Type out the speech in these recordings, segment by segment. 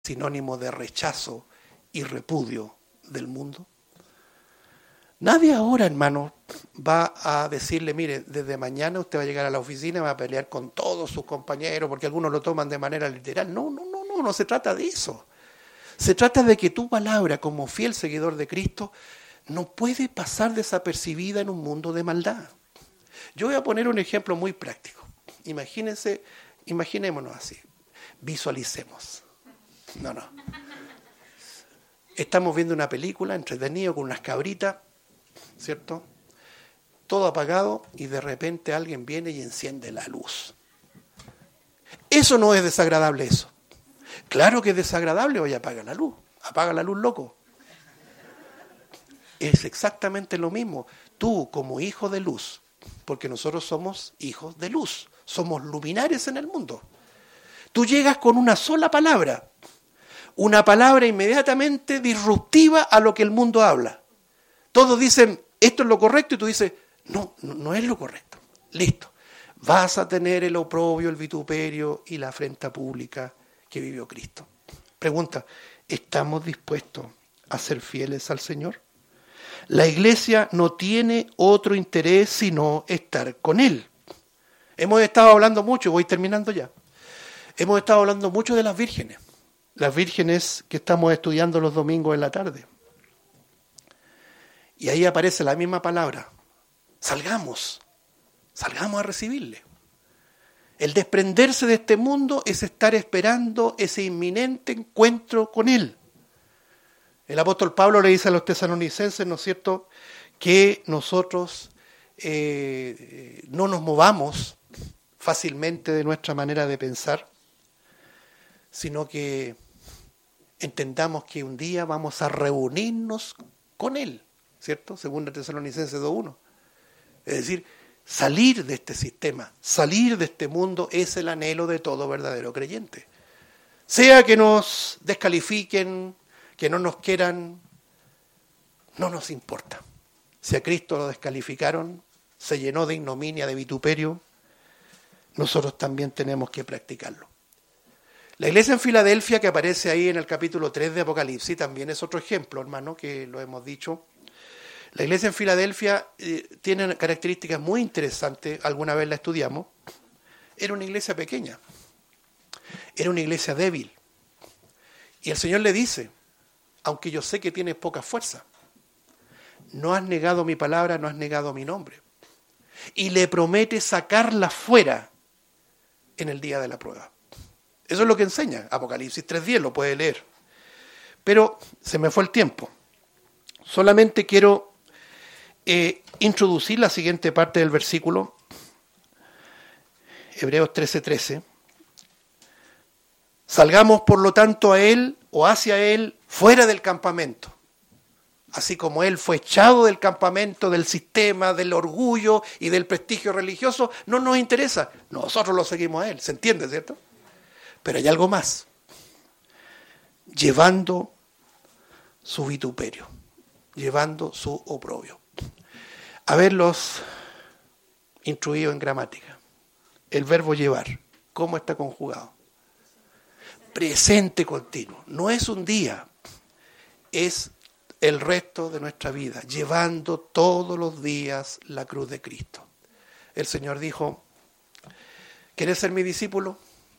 sinónimo de rechazo y repudio del mundo. Nadie ahora, hermano, va a decirle, mire, desde mañana usted va a llegar a la oficina y va a pelear con todos sus compañeros, porque algunos lo toman de manera literal. No se trata de eso. Se trata de que tu palabra, como fiel seguidor de Cristo, no puede pasar desapercibida en un mundo de maldad. Yo voy a poner un ejemplo muy práctico. Imaginémonos así. Visualicemos. No. Estamos viendo una película entretenido con unas cabritas, ¿cierto? Todo apagado y de repente alguien viene y enciende la luz. Eso no es desagradable, eso. Claro que es desagradable, oye, apaga la luz, loco. Es exactamente lo mismo. Tú, como hijo de luz, porque nosotros somos hijos de luz, somos luminares en el mundo. Tú llegas con una sola palabra, una palabra inmediatamente disruptiva a lo que el mundo habla. Todos dicen, esto es lo correcto, y tú dices, no es lo correcto. Listo. Vas a tener el oprobio, el vituperio y la afrenta pública que vivió Cristo. Pregunta, ¿estamos dispuestos a ser fieles al Señor? La iglesia no tiene otro interés sino estar con Él. Hemos estado hablando mucho, voy terminando ya. Hemos estado hablando mucho de las vírgenes que estamos estudiando los domingos en la tarde. Y ahí aparece la misma palabra. Salgamos a recibirle. El desprenderse de este mundo es estar esperando ese inminente encuentro con Él. El apóstol Pablo le dice a los tesalonicenses, ¿no es cierto?, que nosotros no nos movamos fácilmente de nuestra manera de pensar, sino que entendamos que un día vamos a reunirnos con Él, ¿cierto? Según el Tesalonicenses 2:1. Es decir, salir de este sistema, salir de este mundo es el anhelo de todo verdadero creyente. Sea que nos descalifiquen, que no nos quieran, no nos importa. Si a Cristo lo descalificaron, se llenó de ignominia, de vituperio, nosotros también tenemos que practicarlo. La iglesia en Filadelfia, que aparece ahí en el capítulo 3 de Apocalipsis, también es otro ejemplo, hermano, que lo hemos dicho. La iglesia en Filadelfia tiene características muy interesantes, alguna vez la estudiamos. Era una iglesia pequeña, era una iglesia débil. Y el Señor le dice, aunque yo sé que tienes poca fuerza, no has negado mi palabra, no has negado mi nombre. Y le promete sacarla fuera en el día de la prueba. Eso es lo que enseña Apocalipsis 3:10, lo puede leer. Pero se me fue el tiempo. Solamente quiero introducir la siguiente parte del versículo, Hebreos 13:13. Salgamos por lo tanto a Él o hacia Él fuera del campamento. Así como Él fue echado del campamento, del sistema, del orgullo y del prestigio religioso, no nos interesa. Nosotros lo seguimos a Él, ¿se entiende, cierto? Pero hay algo más. Llevando su vituperio, llevando su oprobio. Haberlos instruido en gramática. El verbo llevar, ¿cómo está conjugado? Presente continuo. No es un día, es el resto de nuestra vida, llevando todos los días la cruz de Cristo. El Señor dijo, ¿quieres ser mi discípulo?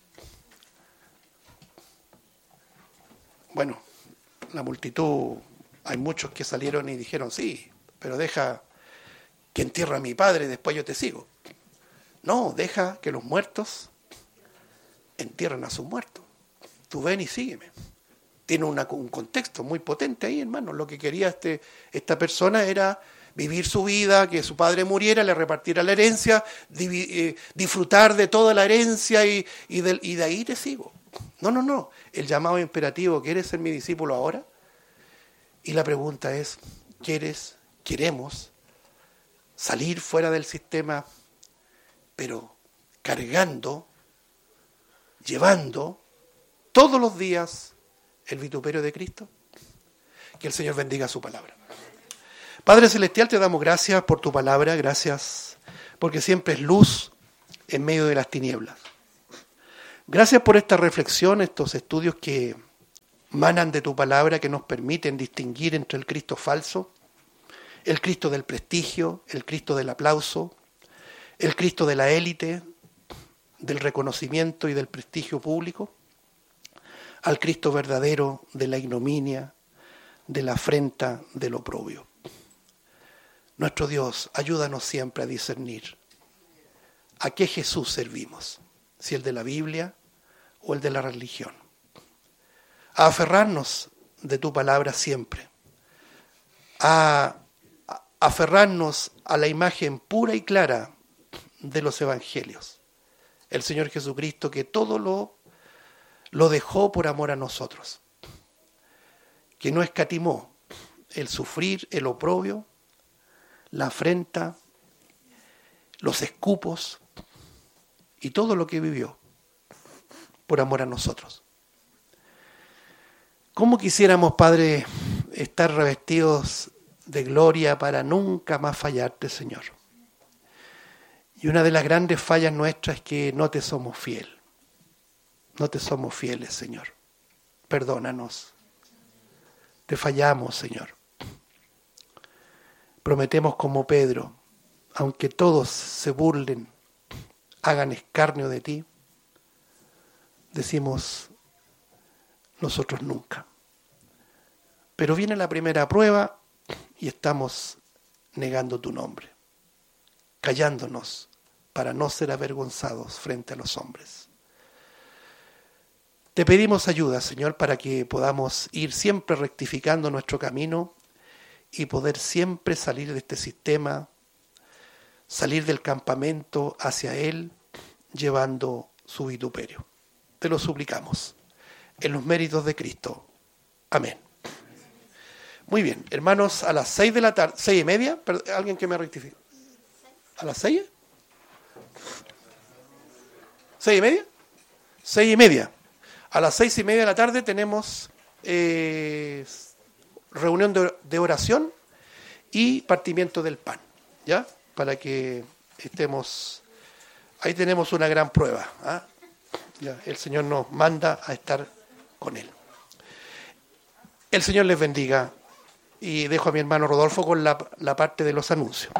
Bueno, la multitud, hay muchos que salieron y dijeron, sí, pero deja que entierre a mi padre y después yo te sigo. No, deja que los muertos entierren a sus muertos. Tú ven y sígueme. Tiene un contexto muy potente ahí, hermano. Lo que quería esta persona era vivir su vida, que su padre muriera, le repartiera la herencia, disfrutar de toda la herencia y de ahí te sigo. No. El llamado imperativo, ¿quieres ser mi discípulo ahora? Y la pregunta es, queremos salir fuera del sistema, pero cargando, llevando todos los días el vituperio de Cristo? Que el Señor bendiga su palabra. Padre Celestial, te damos gracias por tu palabra, gracias porque siempre es luz en medio de las tinieblas. Gracias por esta reflexión, estos estudios que manan de tu palabra que nos permiten distinguir entre el Cristo falso, el Cristo del prestigio, el Cristo del aplauso, el Cristo de la élite, del reconocimiento y del prestigio público, al Cristo verdadero de la ignominia, de la afrenta, del oprobio. Nuestro Dios, ayúdanos siempre a discernir a qué Jesús servimos, si el de la Biblia o el de la religión. A aferrarnos de tu palabra siempre, a aferrarnos a la imagen pura y clara de los evangelios. El Señor Jesucristo que todo lo dejó por amor a nosotros, que no escatimó el sufrir, el oprobio, la afrenta, los escupos y todo lo que vivió por amor a nosotros. ¿Cómo quisiéramos, Padre, estar revestidos de gloria para nunca más fallarte, Señor? Y una de las grandes fallas nuestras es que no te somos fiel. No te somos fieles, Señor. Perdónanos. Te fallamos, Señor. Prometemos como Pedro, aunque todos se burlen, hagan escarnio de ti, decimos nosotros nunca. Pero viene la primera prueba y estamos negando tu nombre, callándonos para no ser avergonzados frente a los hombres. Te pedimos ayuda, Señor, para que podamos ir siempre rectificando nuestro camino y poder siempre salir de este sistema, salir del campamento hacia Él, llevando su vituperio. Te lo suplicamos, en los méritos de Cristo. Amén. Muy bien, hermanos, a las 6 de la tarde, 6:30, alguien que me rectifique. ¿A las 6? ¿6:30? 6:30. A las 6:30 de la tarde tenemos reunión de oración y partimiento del pan, ¿ya? Para que estemos, ahí tenemos una gran prueba, ¿ah? Ya, el Señor nos manda a estar con Él. El Señor les bendiga y dejo a mi hermano Rodolfo con la parte de los anuncios.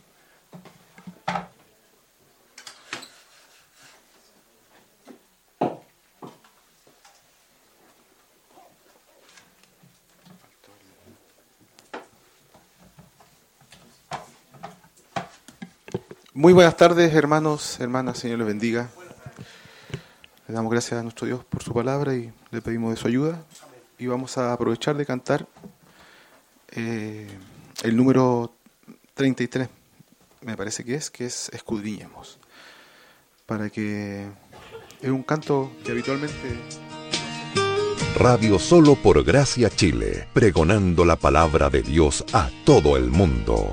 Muy buenas tardes, hermanos, hermanas, Señor les bendiga. Le damos gracias a nuestro Dios por su palabra y le pedimos de su ayuda. Y vamos a aprovechar de cantar el número 33, me parece que es Escudriñemos. Para que es un canto que habitualmente... Radio Solo por Gracia Chile, pregonando la palabra de Dios a todo el mundo.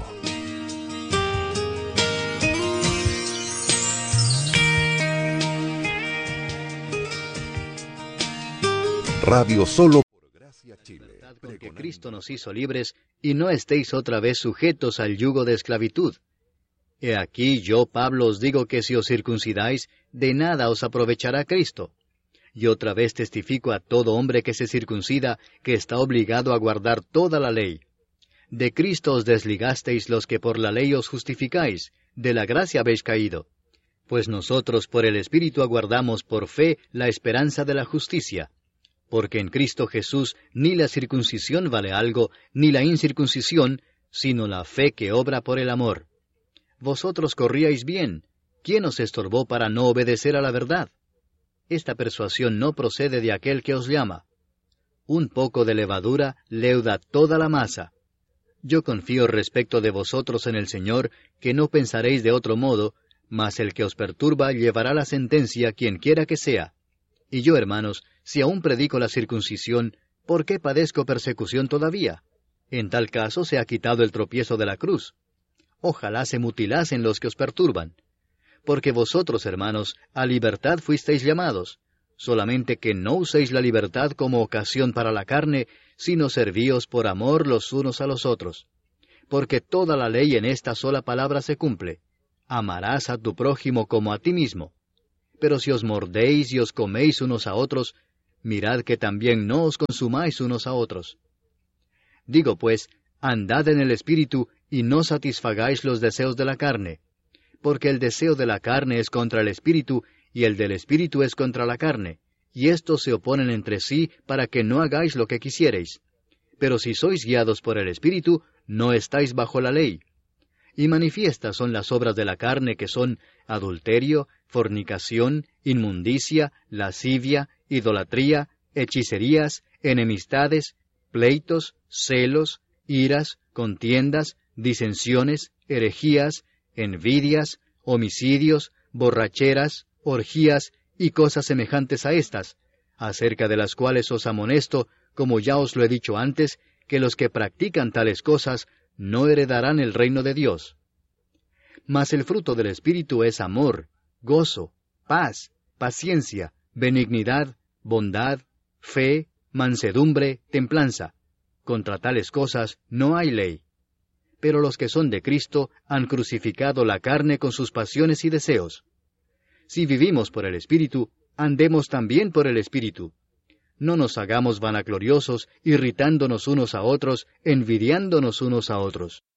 Radio Solo por Gracia Chile. Porque Cristo nos hizo libres, y no estéis otra vez sujetos al yugo de esclavitud. He aquí yo, Pablo, os digo que si os circuncidáis, de nada os aprovechará Cristo. Y otra vez testifico a todo hombre que se circuncida, que está obligado a guardar toda la ley. De Cristo os desligasteis los que por la ley os justificáis, de la gracia habéis caído. Pues nosotros por el Espíritu aguardamos por fe la esperanza de la justicia. Porque en Cristo Jesús ni la circuncisión vale algo, ni la incircuncisión, sino la fe que obra por el amor. Vosotros corríais bien. ¿Quién os estorbó para no obedecer a la verdad? Esta persuasión no procede de aquel que os llama. Un poco de levadura leuda toda la masa. Yo confío respecto de vosotros en el Señor, que no pensaréis de otro modo, mas el que os perturba llevará la sentencia quien quiera que sea. Y yo, hermanos, si aún predico la circuncisión, ¿por qué padezco persecución todavía? En tal caso se ha quitado el tropiezo de la cruz. Ojalá se mutilasen los que os perturban. Porque vosotros, hermanos, a libertad fuisteis llamados, solamente que no uséis la libertad como ocasión para la carne, sino servíos por amor los unos a los otros. Porque toda la ley en esta sola palabra se cumple: amarás a tu prójimo como a ti mismo. Pero si os mordéis y os coméis unos a otros, mirad que también no os consumáis unos a otros. Digo pues, andad en el Espíritu, y no satisfagáis los deseos de la carne, porque el deseo de la carne es contra el Espíritu, y el del Espíritu es contra la carne, y estos se oponen entre sí para que no hagáis lo que quisierais. Pero si sois guiados por el Espíritu, no estáis bajo la ley. Y manifiestas son las obras de la carne, que son adulterio, fornicación, inmundicia, lascivia, idolatría, hechicerías, enemistades, pleitos, celos, iras, contiendas, disensiones, herejías, envidias, homicidios, borracheras, orgías y cosas semejantes a estas, acerca de las cuales os amonesto, como ya os lo he dicho antes, que los que practican tales cosas no heredarán el reino de Dios. Mas el fruto del Espíritu es amor, gozo, paz, paciencia, benignidad, bondad, fe, mansedumbre, templanza. Contra tales cosas no hay ley. Pero los que son de Cristo han crucificado la carne con sus pasiones y deseos. Si vivimos por el Espíritu, andemos también por el Espíritu. No nos hagamos vanagloriosos, irritándonos unos a otros, envidiándonos unos a otros.